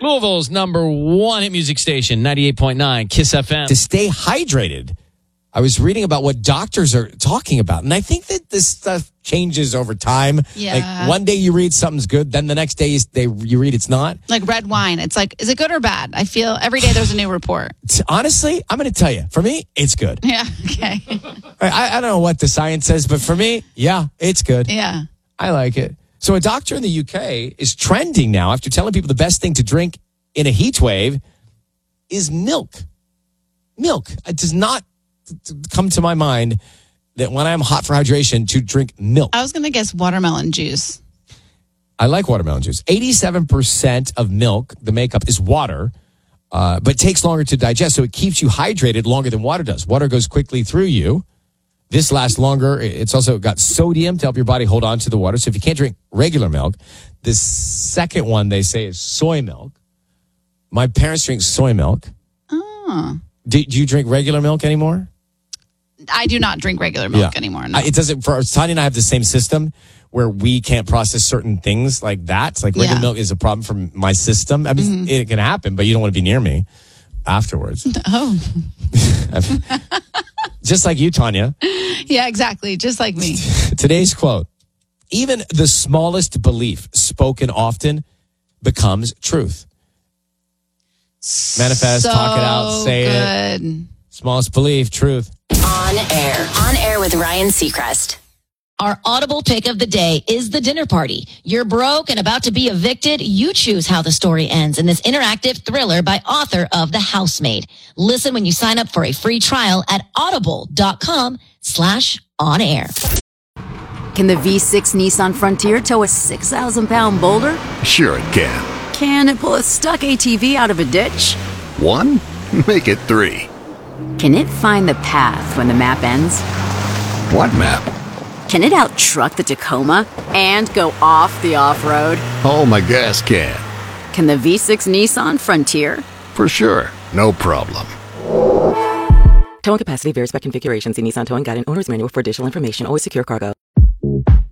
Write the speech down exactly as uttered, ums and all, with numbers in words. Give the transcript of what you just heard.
Louisville's number one hit music station, ninety-eight point nine KISS F M. To stay hydrated, I was reading about what doctors are talking about. And I think that this stuff changes over time. Yeah. Like one day you read something's good, then the next day you, they, you read it's not. Like red wine. It's like, is it good or bad? I feel every day there's a new report. Honestly, I'm going to tell you. For me, it's good. Yeah, okay. I, I don't know what the science says, but for me, yeah, it's good. Yeah. I like it. So a doctor in the U K is trending now after telling people the best thing to drink in a heat wave is milk. Milk. It does not come to my mind that when I'm hot for hydration to drink milk. I was going to guess watermelon juice. I like watermelon juice. eighty-seven percent of milk, the makeup, is water, uh, but takes longer to digest, so it keeps you hydrated longer than water does. Water goes quickly through you. This lasts longer. It's also got sodium to help your body hold on to the water. So if you can't drink regular milk, the second one they say is soy milk. My parents drink soy milk. Oh. Do, do you drink regular milk anymore? I do not drink regular milk Yeah. anymore. No. I, it doesn't. For Tanya and I have the same system where we can't process certain things like that. Like regular Yeah. milk is a problem for my system. I mean, Mm-hmm. it can happen, but you don't want to be near me afterwards. Oh. Just like you, Tanya. Yeah, exactly. Just like me. Today's quote: even the smallest belief spoken often becomes truth. Manifest, so talk it out, say good. it. Smallest belief, truth. On air. On air with Ryan Seacrest. Our audible pick of the day is The Dinner Party. You're broke and about to be evicted. You choose how the story ends in this interactive thriller by author of The Housemaid. Listen when you sign up for a free trial at audible.com slash on air. Can the V six Nissan Frontier tow a six thousand pound boulder? Sure it can. Can it pull a stuck A T V out of a ditch? One? Make it three. Can it find the path when the map ends? What map? Can it out-truck the Tacoma and go off the off-road? Oh, my gas can. Can the V six Nissan Frontier? For sure. No problem. Towing capacity varies by configuration. See Nissan Towing Guide and Owner's Manual for additional information. Always secure cargo.